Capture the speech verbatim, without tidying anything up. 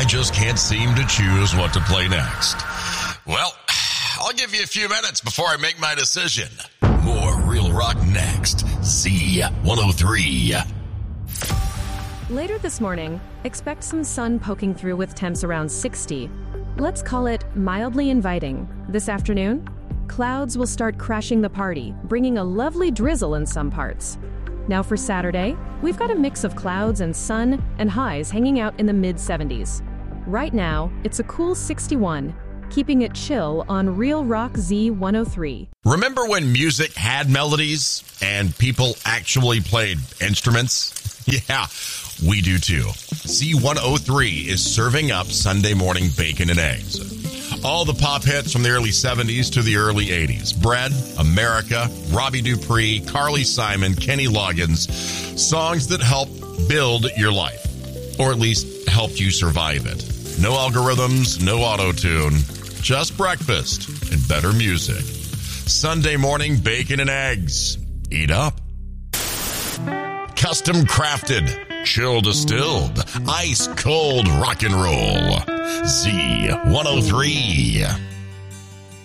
I just can't seem to choose what to play next. Well, I'll give you a few minutes before I make my decision. More Real Rock next. Z one oh three. Later this morning, expect some sun poking through with temps around sixty. Let's call it mildly inviting. This afternoon, clouds will start crashing the party, bringing a lovely drizzle in some parts. Now for Saturday, we've got a mix of clouds and sun and highs hanging out in the mid seventies. Right now, it's a cool sixty-one, keeping it chill on Real Rock Z one oh three. Remember when music had melodies and people actually played instruments? Yeah, we do too. Z one oh three is serving up Sunday morning bacon and eggs. All the pop hits from the early seventies to the early eighties. Bread, America, Robbie Dupree, Carly Simon, Kenny Loggins. Songs that help build your life, or at least helped you survive it. No algorithms, no auto-tune, just breakfast and better music. Sunday morning bacon and eggs. Eat up. Custom crafted, chill distilled, ice cold rock and roll. Z one oh three.